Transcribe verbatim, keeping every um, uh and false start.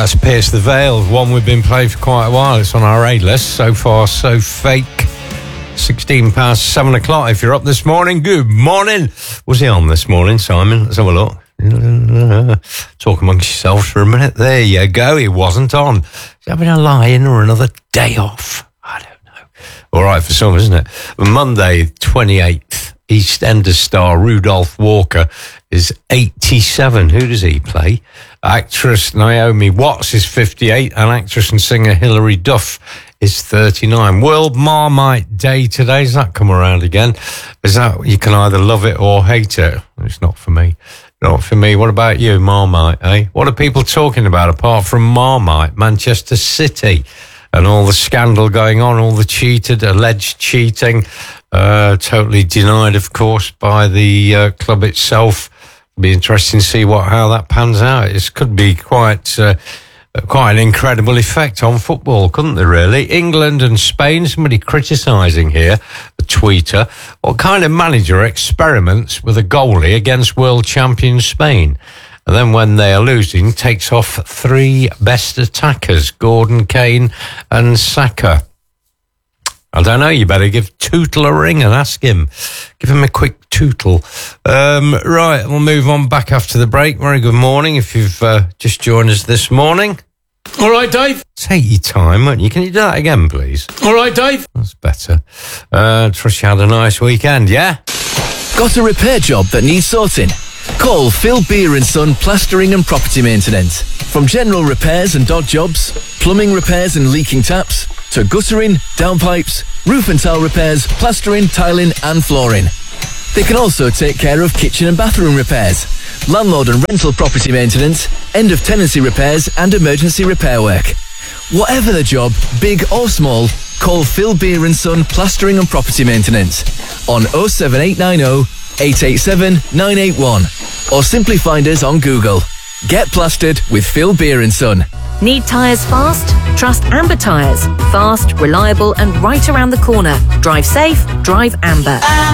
That's Pierce the Veil, one we've been playing for quite a while. It's on our A-list. So far, so fake. sixteen past seven o'clock. If you're up this morning, good morning. Was he on this morning, Simon? Let's have a look. Talk amongst yourselves for a minute. There you go. He wasn't on. Is he having a lie-in or another day off? I don't know. All right for some, isn't it? Monday, twenty-eighth. EastEnders star Rudolph Walker is eighty-seven. Who does he play? Actress Naomi Watts is fifty-eight, and actress and singer Hilary Duff is thirty-nine. World Marmite Day today. Has that come around again? Is that, you can either love it or hate it? It's not for me. Not for me. What about you, Marmite, eh? What are people talking about apart from Marmite? Manchester City and all the scandal going on, all the cheated, alleged cheating, uh, totally denied, of course, by the uh, club itself. It'll be interesting to see what how that pans out. It could be quite uh, quite an incredible effect on football, couldn't there, really? England and Spain, somebody criticising here, a tweeter, what kind of manager experiments with a goalie against world champion Spain? And then when they are losing, takes off three best attackers, Gordon, Kane and Saka. I don't know, you better give Tootle a ring and ask him. Give him a quick tootle. Um, right, we'll move on back after the break. Very good morning if you've uh, just joined us this morning. All right, Dave. Take your time, won't you? Can you do that again, please? All right, Dave. That's better. Uh, trust you had a nice weekend, yeah? Got a repair job that needs sorting? Call Phil Beer and Son Plastering and Property Maintenance. From general repairs and dog jobs, plumbing repairs and leaking taps, to guttering, downpipes, roof and tile repairs, plastering, tiling and flooring. They can also take care of kitchen and bathroom repairs, landlord and rental property maintenance, end of tenancy repairs and emergency repair work. Whatever the job, big or small, call Phil Beer and Son Plastering and Property Maintenance on oh seven eight nine oh, eight eight seven, nine eight one or simply find us on Google. Get plastered with Phil Beer and Son. Need tyres fast? Trust Amber Tyres. Fast, reliable and right around the corner. Drive safe, drive Amber.